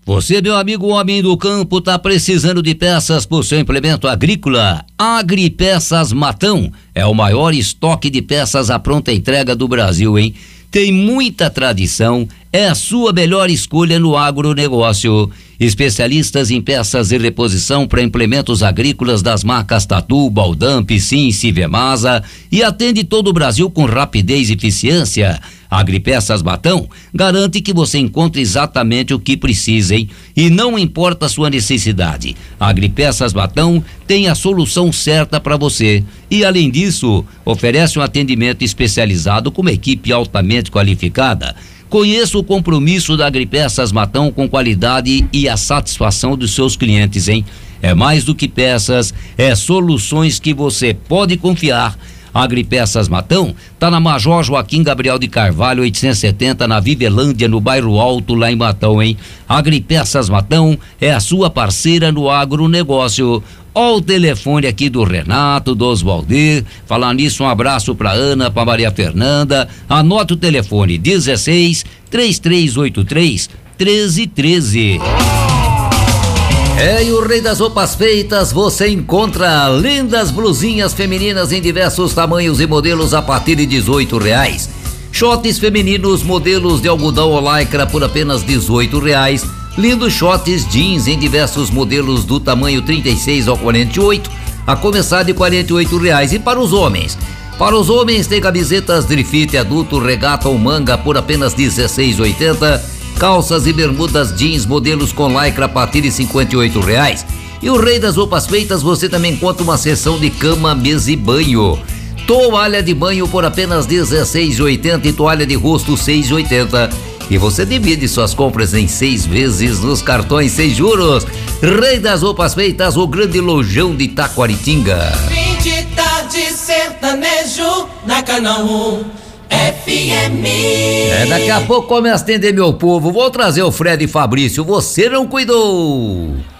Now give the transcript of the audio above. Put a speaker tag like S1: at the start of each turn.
S1: Você, meu amigo homem do campo, tá precisando de peças pro seu implemento agrícola? Agripeças Matão é o maior estoque de peças à pronta entrega do Brasil, hein? Tem muita tradição, é a sua melhor escolha no agronegócio. Especialistas em peças e reposição para implementos agrícolas das marcas Tatu, Baldam, Piscin, Sivemasa e atende todo o Brasil com rapidez e eficiência. Agripeças Matão garante que você encontre exatamente o que precisa, hein? E não importa a sua necessidade. Agripeças Matão tem a solução certa para você. E além disso, oferece um atendimento especializado com uma equipe altamente qualificada. Conheça o compromisso da Agripeças Matão com qualidade e a satisfação dos seus clientes, hein? É mais do que peças, é soluções que você pode confiar. Agripeças Matão tá na Major Joaquim Gabriel de Carvalho 870 na Vivelândia, no bairro Alto, lá em Matão, hein? Agripeças Matão é a sua parceira no agronegócio. Ó o telefone aqui do Renato, do Oswaldir. Falar nisso, um abraço pra Ana, pra Maria Fernanda. Anota o telefone: 16 3383 1313. E o Rei das Roupas Feitas, você encontra lindas blusinhas femininas em diversos tamanhos e modelos a partir de R$18. Shorts femininos, modelos de algodão ou lycra por apenas R$18. Lindos shorts jeans em diversos modelos do tamanho 36 ao 48, a começar de R$48. E para os homens? Para os homens tem camisetas de fit adulto, regata ou manga por apenas R$16,80. Calças e bermudas jeans modelos com lycra a partir de R$58. E o Rei das Roupas Feitas você também encontra uma seção de cama, mesa e banho. Toalha de banho por apenas R$16,80 e toalha de rosto R$6,80. E você divide suas compras em 6 vezes nos cartões sem juros. Rei das Roupas Feitas, o grande lojão de Taquaritinga.
S2: Fim de tarde sertanejo na Canal 1 FM.
S1: Daqui a pouco começa a atender meu povo. Vou trazer o Fred e Fabrício. Você não cuidou.